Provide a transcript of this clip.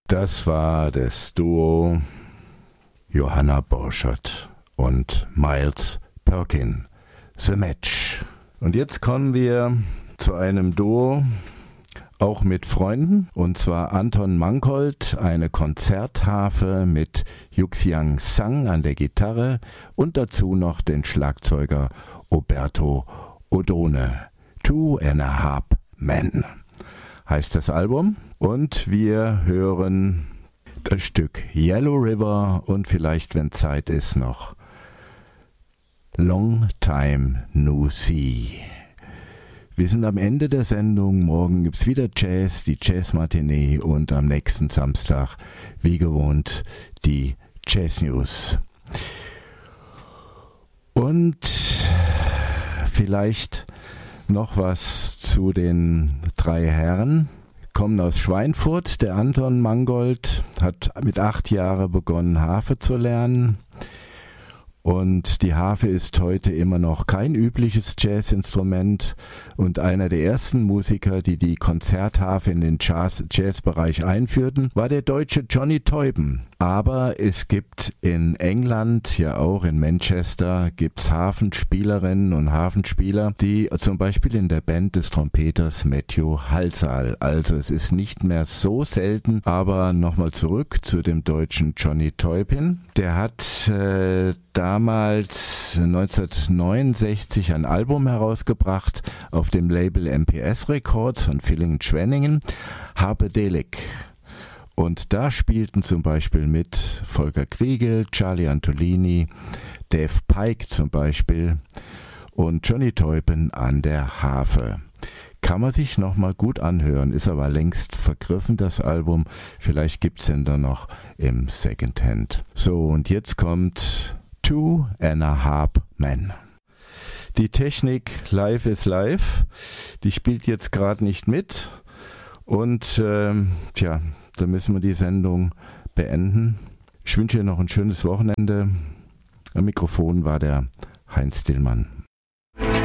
Das war das Duo Johanna Borchert und Miles Perkin, The Match. Und jetzt kommen wir zu einem Duo, auch mit Freunden, und zwar Anton Mangold, eine Konzertharfe mit Yuxiang Sang an der Gitarre und dazu noch den Schlagzeuger Oberto Odone. 2.5 Men heißt das Album. Und wir hören das Stück Yellow River und vielleicht, wenn Zeit ist, noch Long Time No See. Wir sind am Ende der Sendung. Morgen gibt's wieder Jazz, die Jazz-Matinee, und am nächsten Samstag, wie gewohnt, die Jazz News. Und vielleicht noch was zu den drei Herren. Kommen aus Schweinfurt. Der Anton Mangold hat mit 8 Jahren begonnen, Harfe zu lernen. Und die Harfe ist heute immer noch kein übliches Jazzinstrument. Und einer der ersten Musiker, die die Konzertharfe in den Jazzbereich einführten, war der Deutsche Johnny Teuben. Aber es gibt in England, ja auch in Manchester, gibt's Harfenspielerinnen und Harfenspieler, die zum Beispiel in der Band des Trompeters Matthew Halsall. Also es ist nicht mehr so selten, aber nochmal zurück zu dem deutschen Johnny Teuben. Der hat damals 1969 ein Album herausgebracht auf dem Label MPS Records von Villingen-Schwenningen, Harpedelic. Und da spielten zum Beispiel mit Volker Kriegel, Charlie Antolini, Dave Pike zum Beispiel und Johnny Teuben an der Harfe. Kann man sich nochmal gut anhören, ist aber längst vergriffen, das Album. Vielleicht gibt's den dann noch im Secondhand. So, und jetzt kommt 2.5 Men. Die Technik Live is Live, die spielt jetzt gerade nicht mit. Und da müssen wir die Sendung beenden. Ich wünsche dir noch ein schönes Wochenende. Am Mikrofon war der Heinz Dillmann.